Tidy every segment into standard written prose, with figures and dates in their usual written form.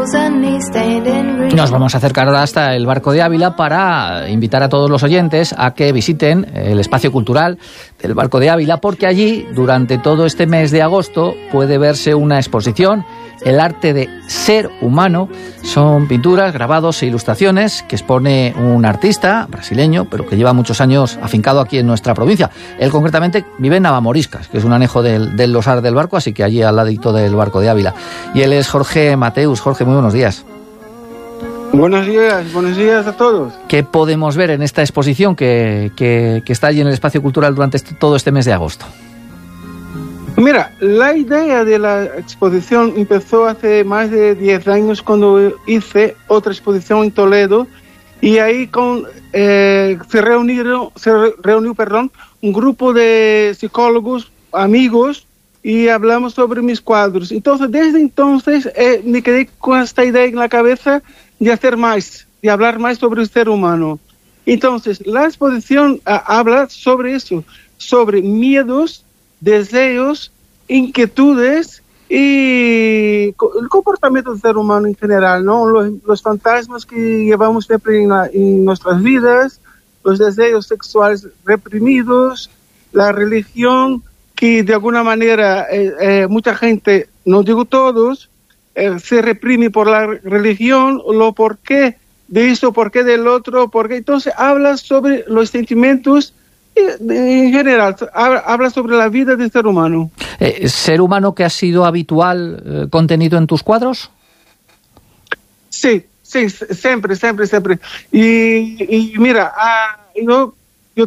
Nos vamos a acercar ahora hasta el Barco de Ávila para invitar a todos los oyentes a que visiten el espacio cultural del Barco de Ávila, porque allí, durante todo este mes de agosto, puede verse una exposición, El arte de ser humano. Son pinturas, grabados e ilustraciones que expone un artista brasileño, pero que lleva muchos años afincado aquí en nuestra provincia. Él concretamente vive en Navamoriscas, que es un anejo del Losar del Barco, así que allí al ladito del Barco de Ávila. Y él es Jorge Mateus. Jorge, muy buenos días. Buenos días a todos. ¿Qué podemos ver en esta exposición que está allí en el espacio cultural durante todo este mes de agosto? Mira, la idea de la exposición empezó hace más de 10 años cuando hice otra exposición en Toledo, y ahí se reunió un grupo de psicólogos, amigos, y hablamos sobre mis cuadros. Entonces, desde entonces me quedé con esta idea en la cabeza de hacer más, de hablar más sobre el ser humano. Entonces, la exposición habla sobre eso, sobre miedos, deseos, inquietudes y el comportamiento del ser humano en general, ¿no? Los fantasmas que llevamos siempre en nuestras vidas, los deseos sexuales reprimidos, la religión que de alguna manera mucha gente, no digo todos, se reprime por la religión, lo por qué de eso, por qué del otro, porque entonces habla sobre los sentimientos. En general, habla sobre la vida del ser humano. ¿Ser humano que ha sido habitual contenido en tus cuadros? Sí, siempre. Y mira, yo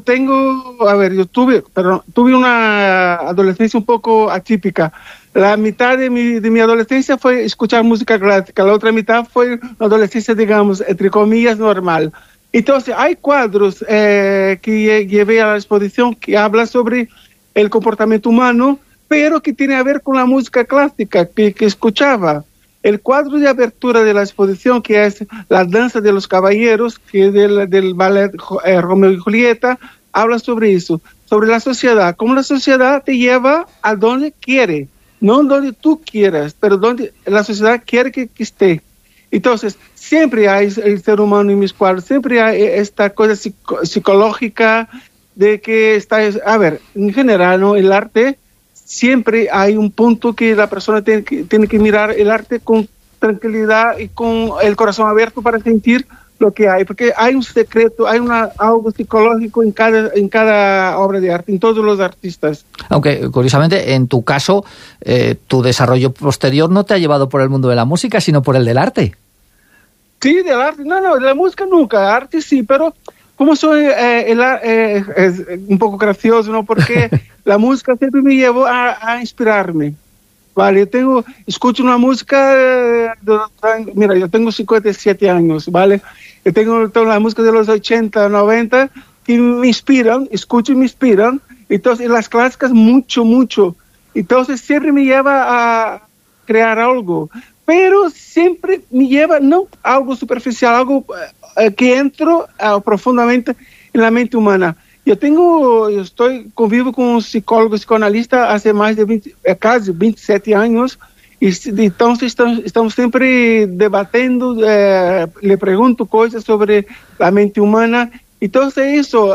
tuve una adolescencia un poco atípica. La mitad de mi adolescencia fue escuchar música clásica, la otra mitad fue una adolescencia, digamos, entre comillas, normal. Entonces, hay cuadros que llevé a la exposición que hablan sobre el comportamiento humano, pero que tiene a ver con la música clásica que escuchaba. El cuadro de apertura de la exposición, que es La danza de los caballeros, que es del ballet Romeo y Julieta, habla sobre eso, sobre la sociedad, cómo la sociedad te lleva a donde quiere, no donde tú quieras, pero donde la sociedad quiere que esté. Entonces, siempre hay el ser humano en mis cuadros, siempre hay esta cosa psicológica de que en general, ¿no? El arte, siempre hay un punto que la persona tiene que mirar el arte con tranquilidad y con el corazón abierto para sentir lo que hay, porque hay un secreto, hay algo psicológico en cada obra de arte, en todos los artistas. Aunque, curiosamente, en tu caso, tu desarrollo posterior no te ha llevado por el mundo de la música, sino por el del arte. Sí, del arte, no, de la música nunca, arte sí, pero como soy es un poco gracioso, ¿no? Porque la música siempre me llevó a inspirarme. Vale, escucho una música, mira, yo tengo 57 años, ¿vale? Yo tengo la música de los 80, 90, que me inspiran, escucho y me inspiran, entonces las clásicas mucho, entonces siempre me lleva a crear algo, pero siempre me lleva, no algo superficial, algo que entro profundamente en la mente humana. Convivo con un psicólogo psicoanalista hace más de casi 27 años, y entonces estamos siempre debatiendo, le pregunto cosas sobre la mente humana, entonces eso,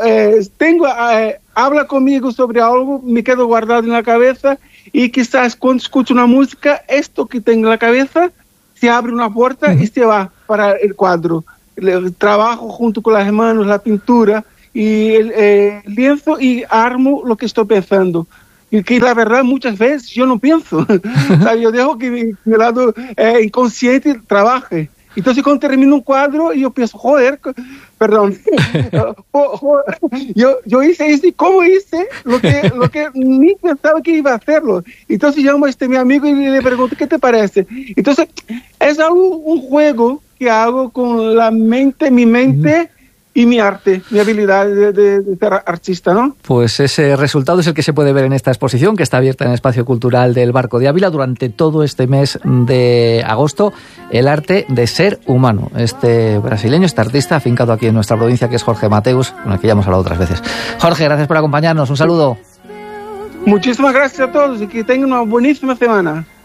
habla conmigo sobre algo, me quedo guardado en la cabeza, y quizás cuando escucho una música, esto que tengo en la cabeza, se abre una puerta y se va para el cuadro. Trabajo junto con las manos, la pintura, y el lienzo, y armo lo que estoy pensando. Y que la verdad muchas veces yo no pienso. O sea, yo dejo que mi lado inconsciente trabaje. Entonces cuando termino un cuadro, yo pienso, perdón, yo hice esto, y cómo hice lo que ni pensaba que iba a hacerlo. Entonces llamo a mi amigo y le pregunto, ¿qué te parece? Entonces es un juego que hago con la mente, mi mente, y mi arte, mi habilidad de ser artista, ¿no? Pues ese resultado es el que se puede ver en esta exposición, que está abierta en el Espacio Cultural del Barco de Ávila durante todo este mes de agosto, El arte de ser humano. Este brasileño, este artista afincado aquí en nuestra provincia, que es Jorge Mateus, con el que ya hemos hablado otras veces. Jorge, gracias por acompañarnos, un saludo. Muchísimas gracias a todos y que tengan una buenísima semana.